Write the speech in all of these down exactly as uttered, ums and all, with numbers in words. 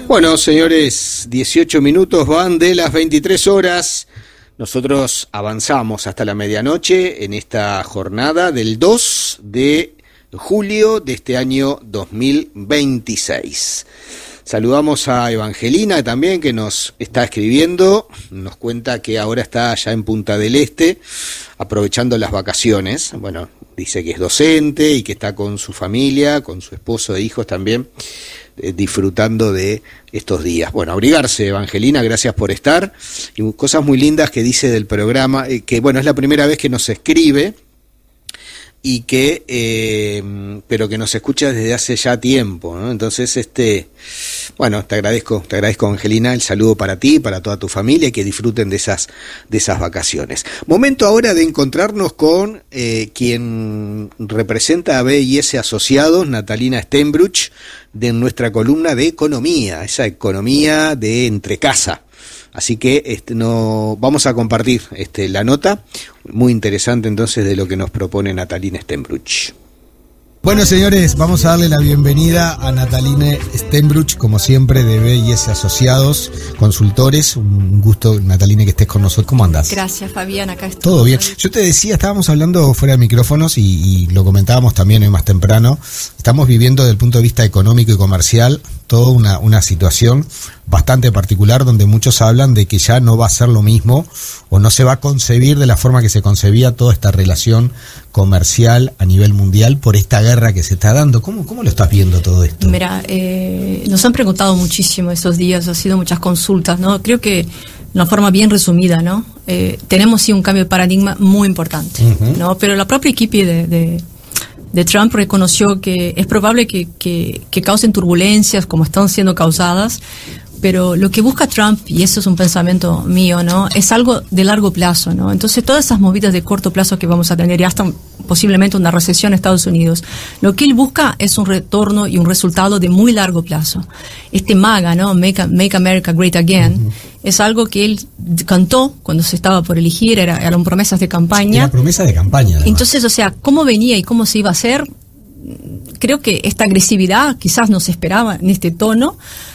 Bueno, señores, dieciocho minutos van de las veintitrés horas. Nosotros avanzamos hasta la medianoche en esta jornada del dos de julio de este año dos mil veintiséis. Saludamos a Evangelina también, que nos está escribiendo, nos cuenta que ahora está allá en Punta del Este, aprovechando las vacaciones. Bueno, dice que es docente y que está con su familia, con su esposo e hijos también, eh, disfrutando de estos días. Bueno, abrigarse, Evangelina, gracias por estar. Y cosas muy lindas que dice del programa, eh, que bueno, es la primera vez que nos escribe, y que eh, pero que nos escucha desde hace ya tiempo, ¿no? Entonces, este bueno, te agradezco, te agradezco, Angelina, el saludo para ti y para toda tu familia, y que disfruten de esas de esas vacaciones. Momento ahora de encontrarnos con eh, quien representa a B I S Asociados, Natalina Stenbruch, de nuestra columna de economía, esa economía de entre casa. Así que este, no vamos a compartir este, la nota, muy interesante entonces, de lo que nos propone Natalina Stenbruch. Bueno, señores, vamos a darle la bienvenida a Natalina Stenbruch, como siempre, de B I S Asociados, consultores. Un gusto, Natalina, que estés con nosotros. ¿Cómo andás? Gracias, Fabián, acá estoy. Todo bien. Yo te decía, estábamos hablando fuera de micrófonos y, y lo comentábamos también hoy más temprano. Estamos viviendo desde el punto de vista económico y comercial toda una, una situación bastante particular, donde muchos hablan de que ya no va a ser lo mismo, o no se va a concebir de la forma que se concebía toda esta relación comercial a nivel mundial por esta guerra que se está dando. ¿Cómo, cómo lo estás viendo todo esto? Mira, eh, nos han preguntado muchísimo estos días, ha sido muchas consultas, ¿no? Creo que de una forma bien resumida, ¿no? Eh, tenemos sí un cambio de paradigma muy importante, uh-huh. ¿no? Pero la propia equipe de, de, de Trump reconoció que es probable que, que, que causen turbulencias como están siendo causadas, pero lo que busca Trump, y eso es un pensamiento mío, ¿no? Es algo de largo plazo, ¿no? Entonces, todas esas movidas de corto plazo que vamos a tener, y hasta posiblemente una recesión en Estados Unidos, lo que él busca es un retorno y un resultado de muy largo plazo. Este MAGA, ¿no? Make, Make America Great Again, uh-huh. es algo que él cantó cuando se estaba por elegir, era, eran promesas de campaña. Era promesa de campaña, además. Entonces, o sea, cómo venía y cómo se iba a hacer, creo que esta agresividad quizás no se esperaba en este tono,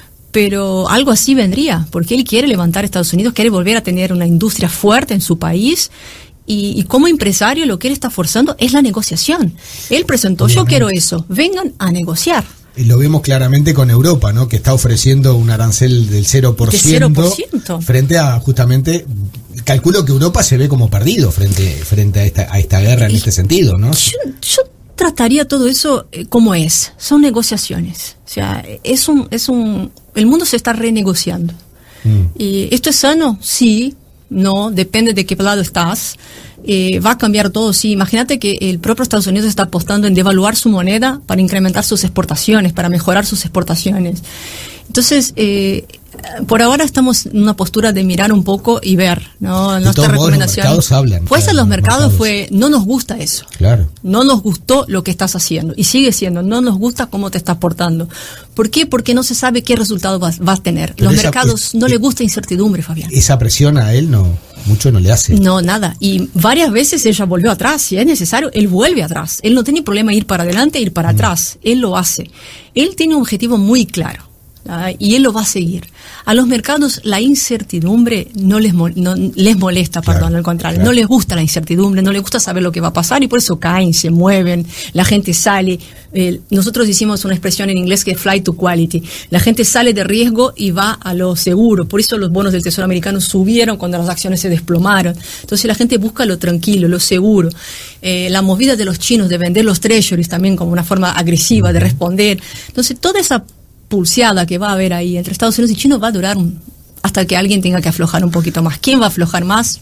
pero algo así vendría, porque él quiere levantar a Estados Unidos, quiere volver a tener una industria fuerte en su país, y, y como empresario lo que él está forzando es la negociación. Él presentó, yo quiero eso, vengan a negociar. Y lo vemos claramente con Europa, ¿no? Que está ofreciendo un arancel del cero por ciento, cero por ciento frente a, justamente, calculo que Europa se ve como perdido frente, frente a esta, a esta guerra en y este sentido, ¿no? Yo, yo trataría todo eso eh, como es, son negociaciones. O sea, es un, es un, el mundo se está renegociando. Mm. ¿Y esto es sano? Sí, no, depende de qué lado estás. Eh, va a cambiar todo, sí. Imagínate que el propio Estados Unidos está apostando en devaluar su moneda para incrementar sus exportaciones, para mejorar sus exportaciones. Entonces, eh, por ahora estamos en una postura de mirar un poco y ver, ¿no? Nuestra recomendación. Los mercados hablan. Pues en los mercados, mercados fue, no nos gusta eso. Claro. No nos gustó lo que estás haciendo. Y sigue siendo, no nos gusta cómo te estás portando. ¿Por qué? Porque no se sabe qué resultado vas, vas a tener. Pero los esa, mercados es, no le gusta incertidumbre, Fabián. Esa presión a él no, mucho no le hace. No, nada. Y varias veces ella volvió atrás. Si es necesario, él vuelve atrás. Él no tiene problema ir para adelante e ir para mm. atrás. Él lo hace. Él tiene un objetivo muy claro. Uh, y él lo va a seguir. A los mercados la incertidumbre no les, mo- no, les molesta, claro, perdón, al contrario, claro. No les gusta la incertidumbre, no les gusta saber lo que va a pasar, y por eso caen, se mueven, la gente sale. Eh, nosotros hicimos una expresión en inglés que es flight to quality. La gente sale de riesgo y va a lo seguro. Por eso los bonos del Tesoro americano subieron cuando las acciones se desplomaron. Entonces la gente busca lo tranquilo, lo seguro. Eh, la movida de los chinos de vender los treasuries también como una forma agresiva uh-huh. de responder. Entonces toda esa pulseada que va a haber ahí entre Estados Unidos y China va a durar un, hasta que alguien tenga que aflojar un poquito más. ¿Quién va a aflojar más?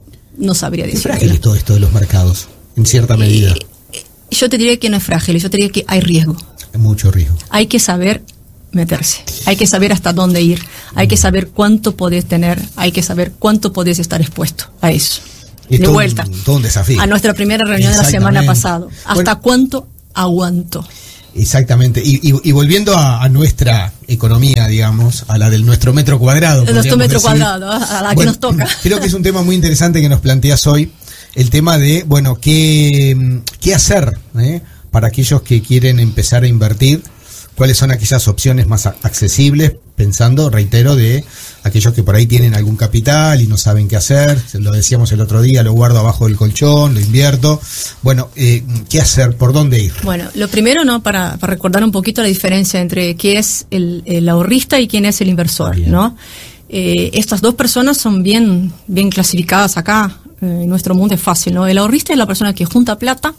No sabría decir. ¿Es frágil todo esto de los mercados, en cierta medida? Eh, yo te diría que no es frágil, yo te diría que hay riesgo. Hay mucho riesgo. Hay que saber meterse, hay que saber hasta dónde ir, hay que saber cuánto podés tener, hay que saber cuánto podés estar expuesto a eso. Es de todo vuelta un, todo un desafío. A nuestra primera reunión de la semana pasada. ¿Hasta bueno, cuánto aguanto? Exactamente, y, y, y volviendo a, a nuestra economía, digamos, a la del nuestro metro cuadrado. De nuestro metro decir. cuadrado, a la bueno, que nos toca. Creo que es un tema muy interesante que nos planteas hoy, el tema de, bueno, qué, qué hacer ¿eh? para aquellos que quieren empezar a invertir cuáles son aquellas opciones más accesibles, pensando, reitero, de aquellos que por ahí tienen algún capital y no saben qué hacer. Lo decíamos el otro día, lo guardo abajo del colchón, lo invierto. Bueno, eh, ¿qué hacer? ¿Por dónde ir? Bueno, lo primero, ¿no? Para, para recordar un poquito la diferencia entre qué es el, el ahorrista y quién es el inversor, bien, ¿no? Eh, estas dos personas son bien, bien clasificadas acá. Eh, en nuestro mundo es fácil, ¿no? El ahorrista es la persona que junta plata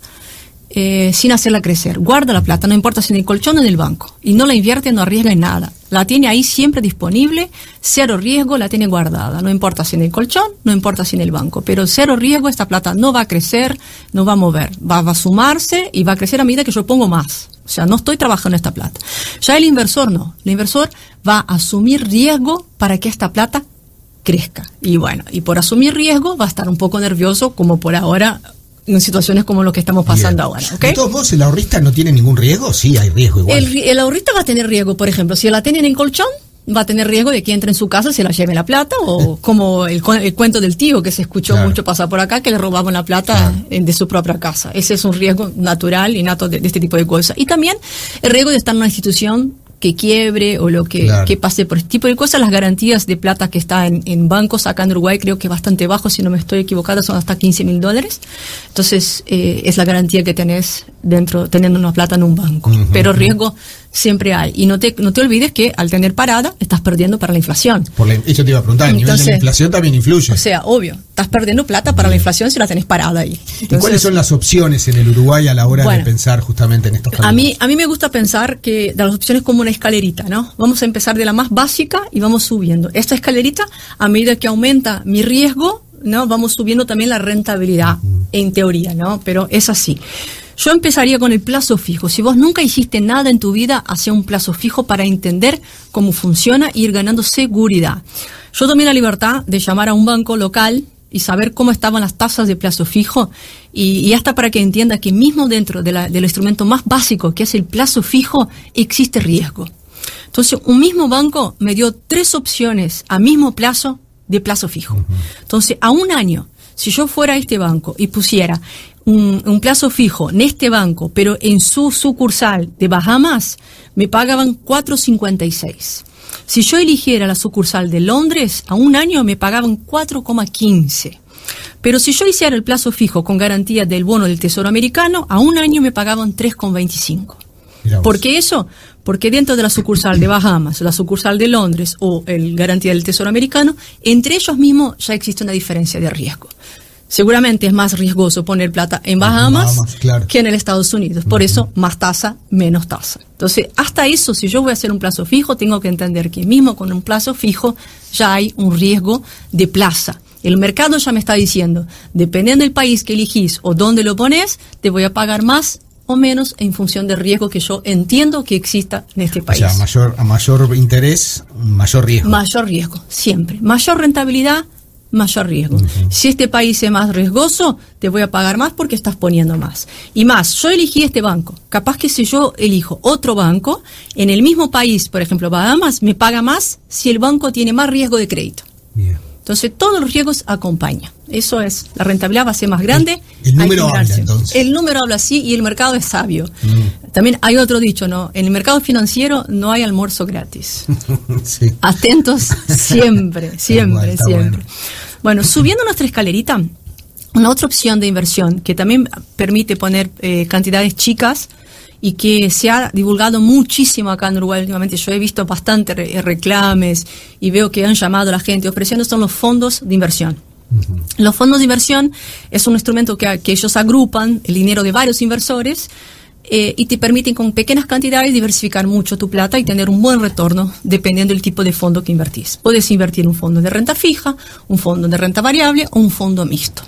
eh, sin hacerla crecer. Guarda la plata, no importa si en el colchón o en el banco. Y no la invierte, no arriesga en nada. La tiene ahí siempre disponible, cero riesgo, la tiene guardada. No importa si en el colchón, no importa si en el banco. Pero cero riesgo, esta plata no va a crecer, no va a mover. Va, va a sumarse y va a crecer a medida que yo pongo más. O sea, no estoy trabajando esta plata. Ya el inversor no. El inversor va a asumir riesgo para que esta plata crezca. Y bueno, y por asumir riesgo va a estar un poco nervioso, como por ahora, en situaciones como lo que estamos pasando Bien. ahora. ¿Okay? De todos modos, ¿el ahorrista no tiene ningún riesgo? Sí, hay riesgo igual. El, el ahorrista va a tener riesgo, por ejemplo, si la tienen en colchón, va a tener riesgo de que entre en su casa y se la lleve la plata, o como el, el cuento del tío que se escuchó claro. mucho pasar por acá, que le robaban la plata claro. de su propia casa. Ese es un riesgo natural, innato de, de este tipo de cosas. Y también el riesgo de estar en una institución que quiebre o lo que, claro. que pase por este tipo de cosas. Las garantías de plata que está en, en bancos acá en Uruguay creo que bastante bajo, si no me estoy equivocada, son hasta quince mil dólares. Entonces, eh, es la garantía que tenés dentro, teniendo una plata en un banco. Uh-huh. Pero riesgo siempre hay. Y no te, no te olvides que al tener parada, estás perdiendo para la inflación. Por la, eso te iba a preguntar, el nivel de la inflación también influye. O sea, obvio, estás perdiendo plata para Bien. la inflación si la tenés parada ahí. Entonces, ¿y cuáles son las opciones en el Uruguay a la hora bueno, de pensar justamente en estos casos? A mí, a mí me gusta pensar que de las opciones como una escalerita, ¿no? Vamos a empezar de la más básica y vamos subiendo. Esta escalerita, a medida que aumenta mi riesgo, ¿no? Vamos subiendo también la rentabilidad, uh-huh. en teoría, ¿no? Pero es así. Yo empezaría con el plazo fijo. Si vos nunca hiciste nada en tu vida, hacé un plazo fijo para entender cómo funciona e ir ganando seguridad. Yo tomé la libertad de llamar a un banco local y saber cómo estaban las tasas de plazo fijo y, y hasta para que entienda que mismo dentro de la, del instrumento más básico, que es el plazo fijo, existe riesgo. Entonces, un mismo banco me dio tres opciones a mismo plazo de plazo fijo. Uh-huh. Entonces, a un año, si yo fuera a este banco y pusiera un, un plazo fijo en este banco, pero en su sucursal de Bahamas, me pagaban cuatro cincuenta y seis. Si yo eligiera la sucursal de Londres, a un año me pagaban cuatro quince. Pero si yo hiciera el plazo fijo con garantía del bono del Tesoro Americano, a un año me pagaban tres veinticinco. ¿Por qué eso? Porque dentro de la sucursal de Bahamas, la sucursal de Londres o el garantía del Tesoro Americano, entre ellos mismos ya existe una diferencia de riesgo. Seguramente es más riesgoso poner plata en Bahamas, Bahamas claro. que en el Estados Unidos. Por uh-huh. eso, más tasa, menos tasa. Entonces, hasta eso, si yo voy a hacer un plazo fijo, tengo que entender que mismo con un plazo fijo ya hay un riesgo de plaza. El mercado ya me está diciendo, dependiendo del país que elegís o dónde lo pones, te voy a pagar más o menos en función del riesgo que yo entiendo que exista en este país. O sea, mayor, a mayor interés, mayor riesgo. Mayor riesgo, siempre. Mayor rentabilidad, mayor riesgo. Uh-huh. Si este país es más riesgoso, te voy a pagar más porque estás poniendo más. Y más, yo elegí este banco. Capaz que si yo elijo otro banco, en el mismo país, por ejemplo, Bahamas, me paga más si el banco tiene más riesgo de crédito. Yeah. Entonces, todos los riesgos acompañan. Eso es, la rentabilidad va a ser más grande. El, el número habla, entonces. El número habla así y el mercado es sabio. Mm. También hay otro dicho, ¿no? En el mercado financiero no hay almuerzo gratis. Sí. Atentos siempre, siempre, está siempre. Bueno. bueno, subiendo nuestra escalerita, una otra opción de inversión que también permite poner eh, cantidades chicas y que se ha divulgado muchísimo acá en Uruguay últimamente. Yo he visto bastante re- reclames y veo que han llamado a la gente ofreciendo, son los fondos de inversión. Uh-huh. Los fondos de inversión es un instrumento que, que ellos agrupan el dinero de varios inversores eh, y te permiten con pequeñas cantidades diversificar mucho tu plata y tener un buen retorno dependiendo del tipo de fondo que invertís. Puedes invertir en un fondo de renta fija, un fondo de renta variable o un fondo mixto.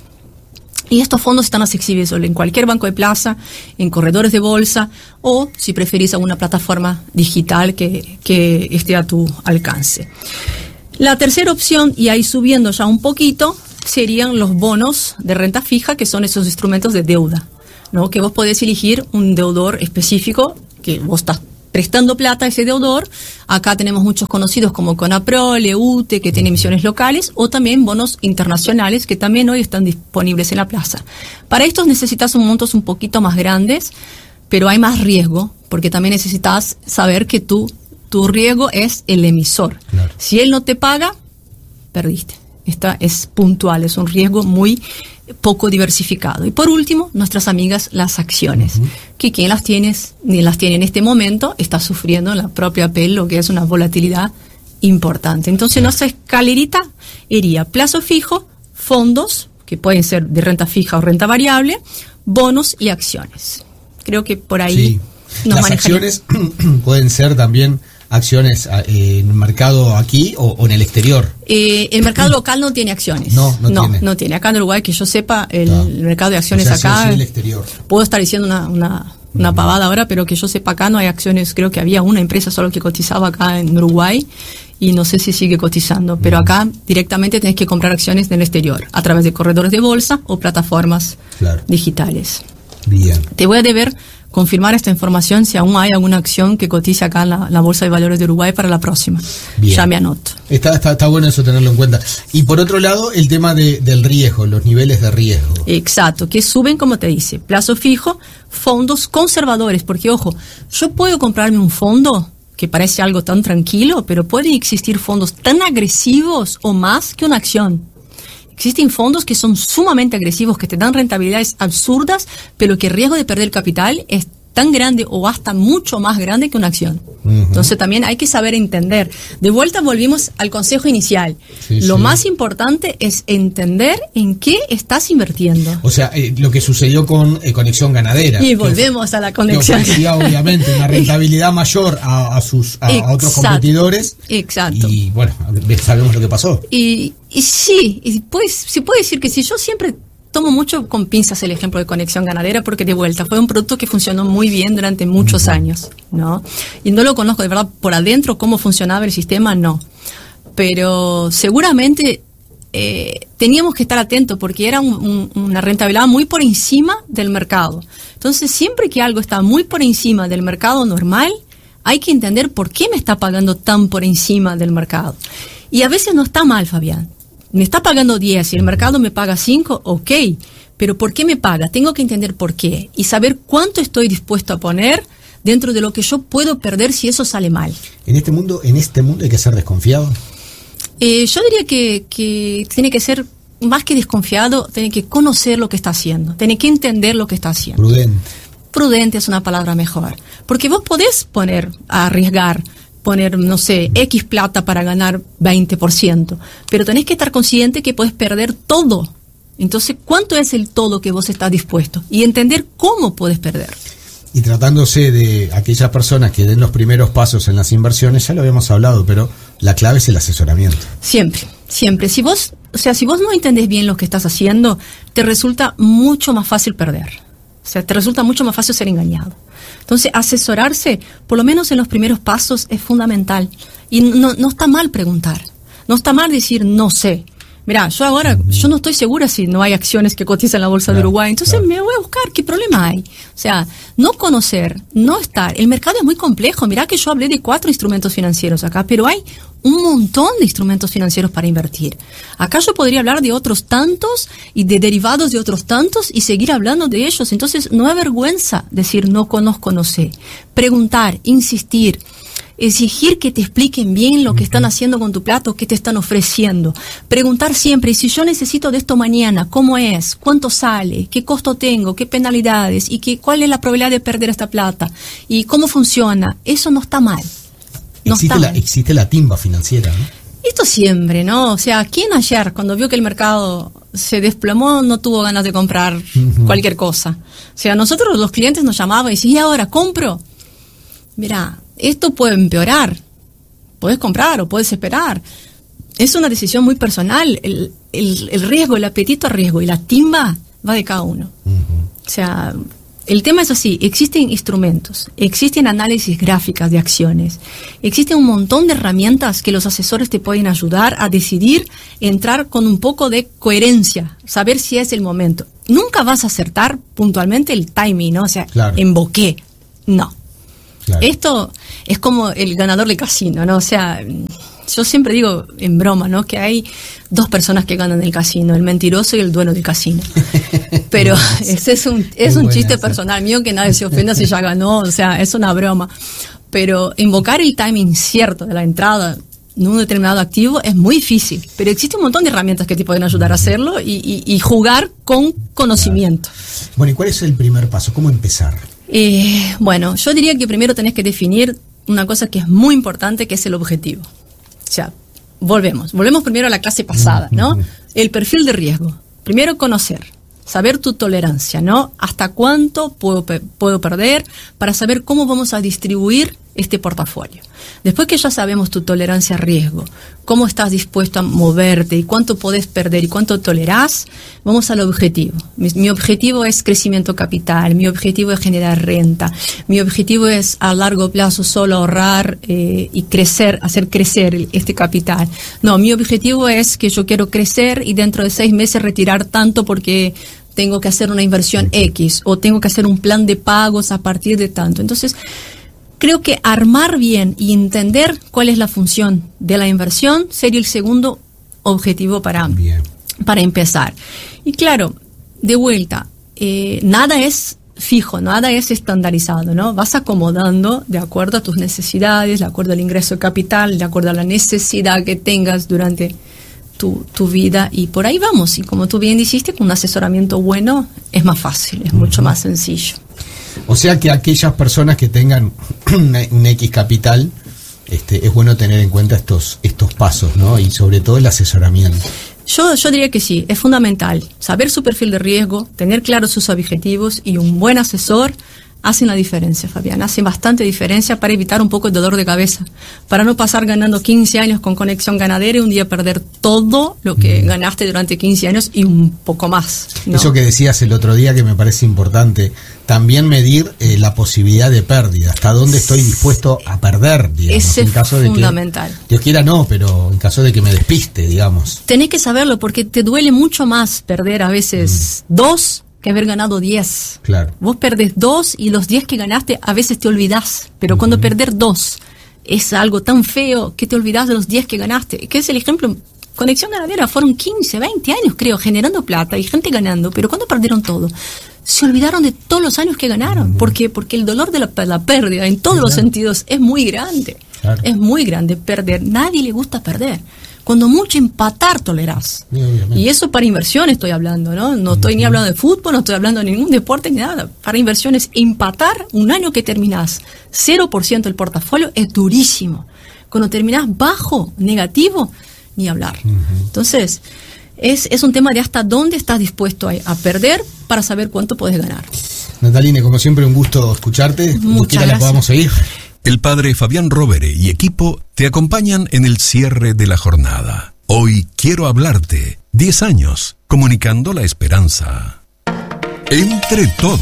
Y estos fondos están accesibles en cualquier banco de plaza, en corredores de bolsa o, si preferís, a una plataforma digital que, que esté a tu alcance. La tercera opción, y ahí subiendo ya un poquito, serían los bonos de renta fija, que son esos instrumentos de deuda, ¿no? Que vos podés elegir un deudor específico, que vos estás prestando plata a ese deudor. Acá tenemos muchos conocidos como Conaprol, E U T E, que tiene emisiones locales, o también bonos internacionales, que también hoy están disponibles en la plaza. Para estos necesitas un montos un poquito más grandes, pero hay más riesgo, porque también necesitas saber que tú, tu riesgo es el emisor. Claro. Si él no te paga, perdiste. Esta es puntual, es un riesgo muy poco diversificado. Y por último, nuestras amigas, las acciones, uh-huh. que quien las tiene, ni las tiene en este momento, está sufriendo en la propia piel lo que es una volatilidad importante. Entonces, uh-huh. nuestra escalerita iría plazo fijo, fondos, que pueden ser de renta fija o renta variable, bonos y acciones. Creo que por ahí sí. nos Las acciones pueden ser también acciones eh, en el mercado aquí o, o en el exterior. Eh, el mercado local no tiene acciones. No, no, no tiene. No tiene. Acá en Uruguay, que yo sepa, el, no. el mercado de acciones o sea, acá... Sí, sí, el exterior. Puedo estar diciendo una, una, una uh-huh. pavada ahora, pero que yo sepa acá no hay acciones. Creo que había una empresa solo que cotizaba acá en Uruguay y no sé si sigue cotizando. Pero uh-huh. acá directamente tenés que comprar acciones en el exterior a través de corredores de bolsa o plataformas claro. digitales. Bien. Te voy a deber confirmar esta información si aún hay alguna acción que cotice acá en la, la Bolsa de Valores de Uruguay para la próxima. Bien. Ya me anoto. Está, está, está bueno eso tenerlo en cuenta. Y por otro lado, el tema de, del riesgo, los niveles de riesgo. Exacto, que suben, como te dice, plazo fijo, fondos conservadores, porque ojo, yo puedo comprarme un fondo que parece algo tan tranquilo, pero pueden existir fondos tan agresivos o más que una acción. Existen fondos que son sumamente agresivos, que te dan rentabilidades absurdas, pero que el riesgo de perder capital es tan grande o hasta mucho más grande que una acción. Uh-huh. Entonces también hay que saber entender. De vuelta volvimos al consejo inicial. Sí, lo sí. más importante es entender en qué estás invirtiendo. O sea, eh, lo que sucedió con eh, Conexión Ganadera. Y volvemos a la conexión. Que ofrecía obviamente una rentabilidad mayor a, a sus a, a otros competidores. Exacto. Y bueno, sabemos lo que pasó. Y, y sí, y pues, se puede decir que si yo siempre... Tomo mucho con pinzas el ejemplo de Conexión Ganadera porque de vuelta fue un producto que funcionó muy bien durante muchos uh-huh. años, ¿no? Y no lo conozco de verdad por adentro cómo funcionaba el sistema, no. Pero seguramente eh, teníamos que estar atentos porque era un, un, una rentabilidad muy por encima del mercado. Entonces siempre que algo está muy por encima del mercado normal, hay que entender por qué me está pagando tan por encima del mercado. Y a veces no está mal, Fabián. Me está pagando diez y el mercado me paga cinco, ok, pero ¿por qué me paga? Tengo que entender por qué y saber cuánto estoy dispuesto a poner dentro de lo que yo puedo perder si eso sale mal. En este mundo, en este mundo hay que ser desconfiado. Eh, yo diría que, que tiene que ser más que desconfiado, tiene que conocer lo que está haciendo, tiene que entender lo que está haciendo. Prudente. Prudente es una palabra mejor, porque vos podés poner a arriesgar. Poner, no sé, X plata para ganar veinte por ciento, pero tenés que estar consciente que puedes perder todo. Entonces, ¿cuánto es el todo que vos estás dispuesto? Y entender cómo puedes perder. Y tratándose de aquellas personas que den los primeros pasos en las inversiones, ya lo habíamos hablado, pero la clave es el asesoramiento. Siempre, siempre. Si vos, o sea, si vos no entendés bien lo que estás haciendo, te resulta mucho más fácil perder. O sea, te resulta mucho más fácil ser engañado. Entonces, asesorarse, por lo menos en los primeros pasos, es fundamental. Y no, no está mal preguntar. No está mal decir, no sé. Mirá, yo ahora, uh-huh. yo no estoy segura si no hay acciones que cotizan en la Bolsa claro, de Uruguay. Entonces, claro. me voy a buscar, ¿qué problema hay? O sea, no conocer, no estar. El mercado es muy complejo. Mirá que yo hablé de cuatro instrumentos financieros acá, pero hay un montón de instrumentos financieros para invertir. Acá yo podría hablar de otros tantos y de derivados de otros tantos y seguir hablando de ellos. Entonces, no hay vergüenza decir no conozco, no sé. Preguntar, insistir, exigir que te expliquen bien lo que están haciendo con tu plata o qué te están ofreciendo. Preguntar siempre, y si yo necesito de esto mañana, ¿cómo es? ¿Cuánto sale? ¿Qué costo tengo? ¿Qué penalidades? ¿Y qué, cuál es la probabilidad de perder esta plata? ¿Y cómo funciona? Eso no está mal. No existe, está la, mal. existe la timba financiera, ¿no? Esto siempre, ¿no? O sea, ¿quién ayer, cuando vio que el mercado se desplomó, no tuvo ganas de comprar uh-huh. cualquier cosa? O sea, nosotros los clientes nos llamaban y decían, ¿y ahora compro? Mirá, esto puede empeorar. Puedes comprar o puedes esperar. Es una decisión muy personal. El, el, el riesgo, el apetito al riesgo y la timba va de cada uno. Uh-huh. O sea, el tema es así. Existen instrumentos, existen análisis gráficas de acciones, existen un montón de herramientas que los asesores te pueden ayudar a decidir, entrar con un poco de coherencia, saber si es el momento. Nunca vas a acertar puntualmente el timing, ¿no? O sea, claro. emboqué. No. Claro. Esto, es como el ganador del casino, ¿no? O sea, yo siempre digo en broma, ¿no? Que hay dos personas que ganan el casino, el mentiroso y el dueño del casino. Pero ese es un, es un chiste personal mío, que nadie se ofenda si ya ganó, o sea, es una broma. Pero invocar el timing cierto de la entrada en un determinado activo es muy difícil, pero existe un montón de herramientas que te pueden ayudar a hacerlo y, y, y jugar con conocimiento. Claro. Bueno, ¿y cuál es el primer paso? ¿Cómo empezar? Eh, bueno, yo diría que primero tenés que definir una cosa que es muy importante, que es el objetivo. O sea, volvemos, volvemos primero a la clase pasada, ¿no? El perfil de riesgo. Primero conocer, saber tu tolerancia, ¿no? Hasta cuánto puedo, puedo perder, para saber cómo vamos a distribuir este portafolio. Después que ya sabemos tu tolerancia a riesgo, cómo estás dispuesto a moverte y cuánto podés perder y cuánto tolerás, vamos al objetivo. Mi, mi objetivo es crecimiento capital, mi objetivo es generar renta, mi objetivo es a largo plazo solo ahorrar eh, y crecer, hacer crecer este capital. No, mi objetivo es que yo quiero crecer y dentro de seis meses retirar tanto porque tengo que hacer una inversión X o tengo que hacer un plan de pagos a partir de tanto. Entonces, creo que armar bien y entender cuál es la función de la inversión sería el segundo objetivo para, para empezar. Y claro, de vuelta, eh, nada es fijo, nada es estandarizado, ¿no? Vas acomodando de acuerdo a tus necesidades, de acuerdo al ingreso de capital, de acuerdo a la necesidad que tengas durante tu, tu vida, y por ahí vamos. Y como tú bien dijiste, con un asesoramiento bueno es más fácil, es uh-huh. mucho más sencillo. O sea que aquellas personas que tengan un X capital, este, es bueno tener en cuenta estos estos pasos, ¿no? Y sobre todo el asesoramiento. Yo, yo diría que sí, es fundamental. Saber su perfil de riesgo, tener claros sus objetivos y un buen asesor hacen la diferencia, Fabián. Hacen bastante diferencia para evitar un poco el dolor de cabeza. Para no pasar ganando quince años con Conexión Ganadera y un día perder todo lo que mm. ganaste durante quince años y un poco más, ¿no? Eso que decías el otro día que me parece importante. También medir eh, la posibilidad de pérdida. Hasta dónde estoy dispuesto a perder, digamos. Ese en caso es fundamental. De que, Dios quiera no, pero en caso de que me despiste, digamos. Tenés que saberlo porque te duele mucho más perder a veces mm. dos que haber ganado diez. Claro. Vos perdés dos y los diez que ganaste a veces te olvidás, pero uh-huh. cuando perder dos es algo tan feo que te olvidás de los diez que ganaste. Que es el ejemplo, Conexión Ganadera fueron quince, veinte años creo, generando plata y gente ganando, pero cuando perdieron todo, se olvidaron de todos los años que ganaron. Uh-huh. ¿Por qué? Porque el dolor de la, la pérdida en todos claro. los sentidos es muy grande. Claro. Es muy grande perder. Nadie le gusta perder. Cuando mucho empatar tolerás. Y eso para inversión estoy hablando, ¿no? No estoy uh-huh. ni hablando de fútbol, no estoy hablando de ningún deporte ni nada. Para inversiones, empatar un año que terminás cero por ciento del portafolio es durísimo. Cuando terminás bajo, negativo, ni hablar. Uh-huh. Entonces, es, es un tema de hasta dónde estás dispuesto a, a perder para saber cuánto puedes ganar. Nataline, como siempre, un gusto escucharte. Muchas gracias. La podamos seguir. El padre Fabián Rovere y equipo te acompañan en el cierre de la jornada. Hoy quiero hablarte. diez años, comunicando la esperanza. Entre Todos.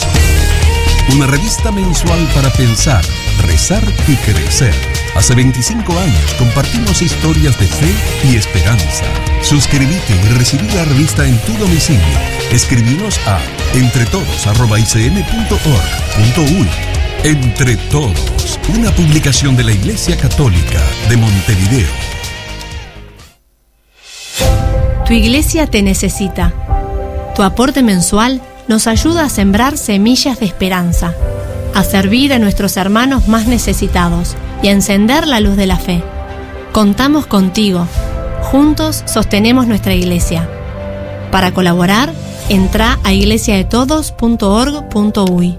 Una revista mensual para pensar, rezar y crecer. Hace veinticinco años compartimos historias de fe y esperanza. Suscríbete y recibí la revista en tu domicilio. Escribinos a entretodos arroba i c n punto org punto u y. Entre Todos, una publicación de la Iglesia Católica de Montevideo. Tu iglesia te necesita. Tu aporte mensual nos ayuda a sembrar semillas de esperanza, a servir a nuestros hermanos más necesitados y a encender la luz de la fe. Contamos contigo. Juntos sostenemos nuestra iglesia. Para colaborar, entra a iglesia de todos punto org punto u y.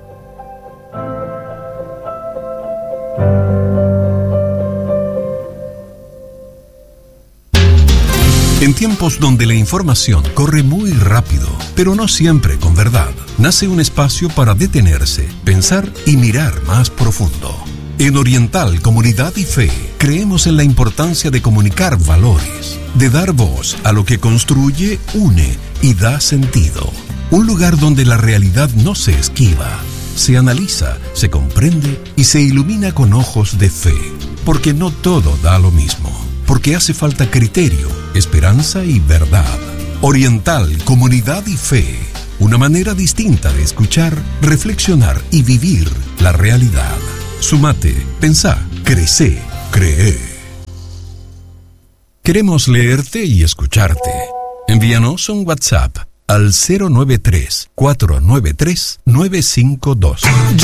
En tiempos donde la información corre muy rápido, pero no siempre con verdad, nace un espacio para detenerse, pensar y mirar más profundo. En Oriental Comunidad y Fe, creemos en la importancia de comunicar valores, de dar voz a lo que construye, une y da sentido. Un lugar donde la realidad no se esquiva, se analiza, se comprende y se ilumina con ojos de fe. Porque no todo da lo mismo. Porque hace falta criterio, esperanza y verdad. Oriental, Comunidad y Fe. Una manera distinta de escuchar, reflexionar y vivir la realidad. Sumate, pensá, crecé, cree. Queremos leerte y escucharte. Envíanos un WhatsApp al cero nueve tres, cuatro nueve tres, nueve cinco dos.